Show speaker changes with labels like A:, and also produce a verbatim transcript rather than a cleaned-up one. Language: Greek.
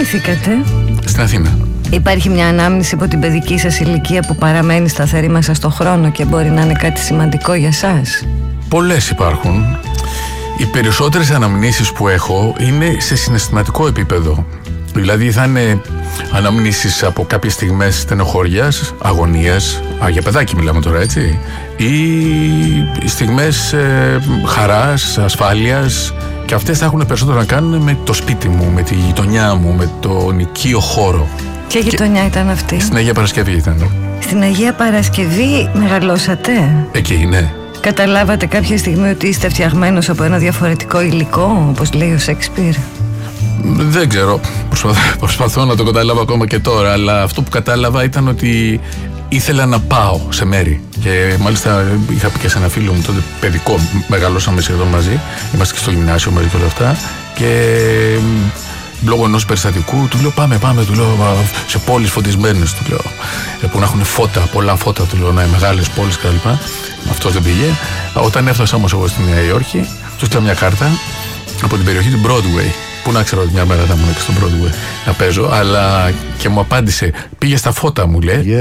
A: γεννηθήκατε?
B: Στην Αθήνα.
A: Υπάρχει μια ανάμνηση από την παιδική σας ηλικία που παραμένει σταθερή μέσα στο χρόνο και μπορεί να είναι κάτι σημαντικό για σας?
B: Πολλές υπάρχουν. Οι περισσότερες αναμνήσεις που έχω είναι σε συναισθηματικό επίπεδο. Δηλαδή θα είναι αναμνήσεις από κάποιες στιγμές στενοχώριας, αγωνίας, α, για παιδάκι μιλάμε τώρα, έτσι, ή στιγμές ε, χαράς, ασφάλειας, και αυτές θα έχουν περισσότερο να κάνουν με το σπίτι μου, με τη γειτονιά μου, με τον οικείο χώρο.
A: Ποια γειτονιά ήταν αυτή?
B: Στην Αγία Παρασκευή ήταν.
A: Στην Αγία Παρασκευή μεγαλώσατε?
B: Εκεί, ναι.
A: Καταλάβατε κάποια στιγμή ότι είστε φτιαγμένος από ένα διαφορετικό υλικό, όπως λέει ο Σέξπιρ?
B: Δεν ξέρω, προσπαθώ, προσπαθώ να το καταλάβω ακόμα και τώρα, αλλά αυτό που κατάλαβα ήταν ότι ήθελα να πάω σε μέρη. Και μάλιστα είχα πει και σε ένα φίλο μου τότε, παιδικό, μεγαλώσαμε σχεδόν μαζί, είμαστε και στο γυμνάσιο μαζί και όλα αυτά, και λόγω ενός περιστατικού του λέω πάμε, πάμε, του λέω σε πόλεις φωτισμένες, του λέω, που να έχουν φώτα, πολλά φώτα, του λέω, να είναι μεγάλες πόλεις κτλ. Αυτό δεν πήγε. Όταν έφτασα όμως εγώ στη Νέα Υόρκη, του στείλα μια κάρτα από την περιοχή του Broadway. Πού να ξέρω ότι μια μέρα θα ήμουν και στο Broadway να παίζω, αλλά και μου απάντησε, πήγε στα φώτα, μου λέει.